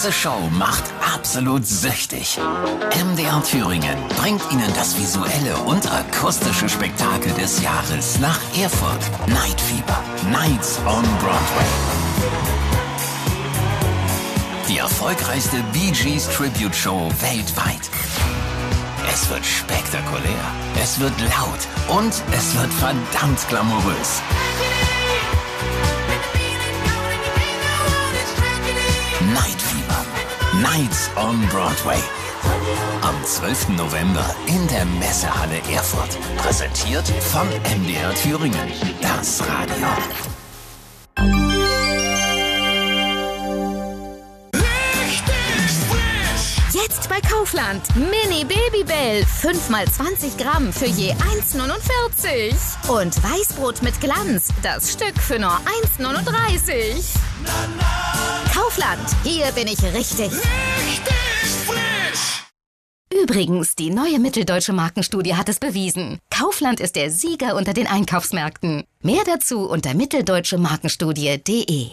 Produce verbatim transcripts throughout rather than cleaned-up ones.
Diese Show macht absolut süchtig. M D R Thüringen bringt Ihnen das visuelle und akustische Spektakel des Jahres nach Erfurt. Night Fever. Nights on Broadway. Die erfolgreichste Bee Gees Tribute Show weltweit. Es wird spektakulär, es wird laut und es wird verdammt glamourös. Night Fever. Nights on Broadway. Am zwölften November in der Messehalle Erfurt. Präsentiert von M D R Thüringen. Das Radio. Jetzt bei Kaufland. Mini Babybell. fünf mal zwanzig Gramm für je eins neunundvierzig. Und Weißbrot mit Glanz. Das Stück für nur eins neununddreißig. Kaufland. Hier bin ich richtig. Richtig frisch. Übrigens, die neue Mitteldeutsche Markenstudie hat es bewiesen. Kaufland ist der Sieger unter den Einkaufsmärkten. Mehr dazu unter mitteldeutsche markenstudie punkt de.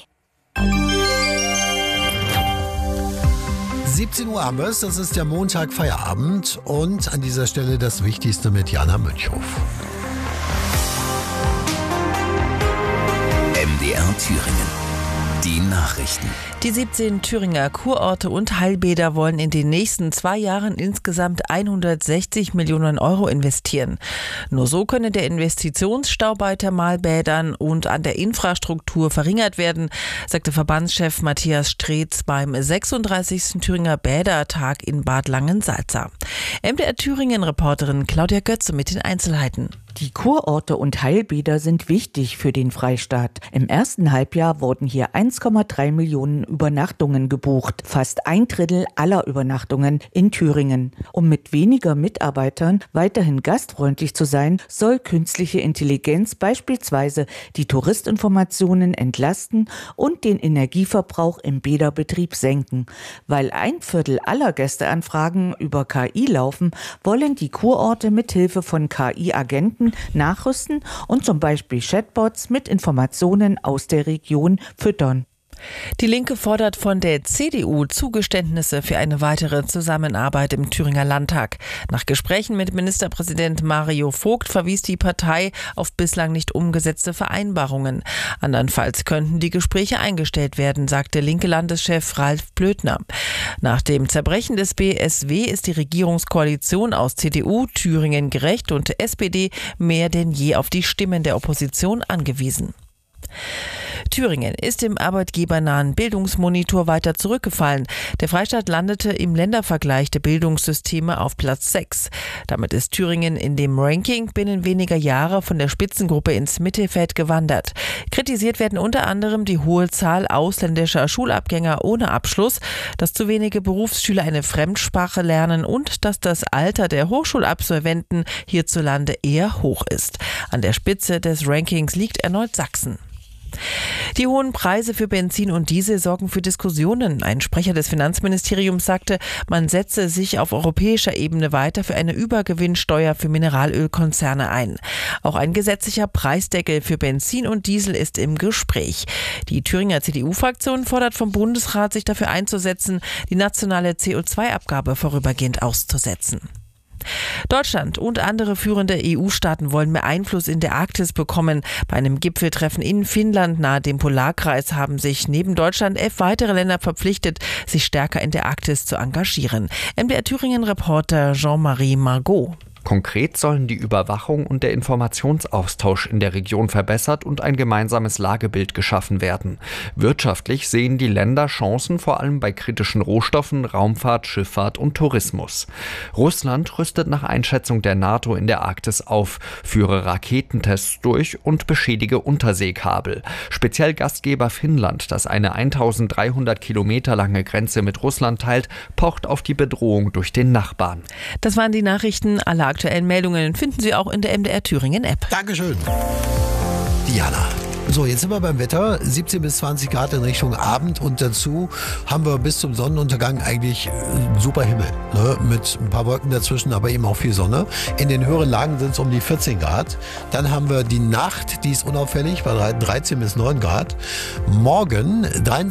siebzehn Uhr haben wir es, das ist der Montag Feierabend und an dieser Stelle das Wichtigste mit Jana Münchhof. M D R Thüringen. Die Nachrichten. Die siebzehn Thüringer Kurorte und Heilbäder wollen in den nächsten zwei Jahren insgesamt hundertsechzig Millionen Euro investieren. Nur so könne der Investitionsstau bei Thermalbädern und an der Infrastruktur verringert werden, sagte Verbandschef Matthias Streetz beim sechsunddreißigsten Thüringer Bädertag in Bad Langensalza. M D R Thüringen-Reporterin Claudia Götze mit den Einzelheiten. Die Kurorte und Heilbäder sind wichtig für den Freistaat. Im ersten Halbjahr wurden hier eins Komma drei Millionen Übernachtungen gebucht, fast ein Drittel aller Übernachtungen in Thüringen. Um mit weniger Mitarbeitern weiterhin gastfreundlich zu sein, soll künstliche Intelligenz beispielsweise die Touristinformationen entlasten und den Energieverbrauch im Bäderbetrieb senken. Weil ein Viertel aller Gästeanfragen über K I laufen, wollen die Kurorte mithilfe von K I-Agenten nachrüsten und zum Beispiel Chatbots mit Informationen aus der Region füttern. Die Linke fordert von der C D U Zugeständnisse für eine weitere Zusammenarbeit im Thüringer Landtag. Nach Gesprächen mit Ministerpräsident Mario Vogt verwies die Partei auf bislang nicht umgesetzte Vereinbarungen. Andernfalls könnten die Gespräche eingestellt werden, sagte linke Landeschef Ralf Blödner. Nach dem Zerbrechen des B S W ist die Regierungskoalition aus C D U, Thüringen gerecht und S P D mehr denn je auf die Stimmen der Opposition angewiesen. Thüringen ist im arbeitgebernahen Bildungsmonitor weiter zurückgefallen. Der Freistaat landete im Ländervergleich der Bildungssysteme auf Platz sechs. Damit ist Thüringen in dem Ranking binnen weniger Jahre von der Spitzengruppe ins Mittelfeld gewandert. Kritisiert werden unter anderem die hohe Zahl ausländischer Schulabgänger ohne Abschluss, dass zu wenige Berufsschüler eine Fremdsprache lernen und dass das Alter der Hochschulabsolventen hierzulande eher hoch ist. An der Spitze des Rankings liegt erneut Sachsen. Die hohen Preise für Benzin und Diesel sorgen für Diskussionen. Ein Sprecher des Finanzministeriums sagte, man setze sich auf europäischer Ebene weiter für eine Übergewinnsteuer für Mineralölkonzerne ein. Auch ein gesetzlicher Preisdeckel für Benzin und Diesel ist im Gespräch. Die Thüringer C D U-Fraktion fordert vom Bundesrat, sich dafür einzusetzen, die nationale C O zwei Abgabe vorübergehend auszusetzen. Deutschland und andere führende E U-Staaten wollen mehr Einfluss in der Arktis bekommen. Bei einem Gipfeltreffen in Finnland nahe dem Polarkreis haben sich neben Deutschland elf weitere Länder verpflichtet, sich stärker in der Arktis zu engagieren. M D R Thüringen-Reporter Jean-Marie Margot. Konkret sollen die Überwachung und der Informationsaustausch in der Region verbessert und ein gemeinsames Lagebild geschaffen werden. Wirtschaftlich sehen die Länder Chancen vor allem bei kritischen Rohstoffen, Raumfahrt, Schifffahrt und Tourismus. Russland rüstet nach Einschätzung der NATO in der Arktis auf, führe Raketentests durch und beschädige Unterseekabel. Speziell Gastgeber Finnland, das eine eintausenddreihundert Kilometer lange Grenze mit Russland teilt, pocht auf die Bedrohung durch den Nachbarn. Das waren die Nachrichten. Alle aktuellen Meldungen finden Sie auch in der M D R Thüringen App. Dankeschön. Diana. So, jetzt sind wir beim Wetter. siebzehn bis zwanzig Grad in Richtung Abend und dazu haben wir bis zum Sonnenuntergang eigentlich einen super Himmel. Ne? Mit ein paar Wolken dazwischen, aber eben auch viel Sonne. In den höheren Lagen sind es um die vierzehn Grad. Dann haben wir die Nacht, die ist unauffällig, bei dreizehn bis neun Grad. Morgen dreiundzwanzig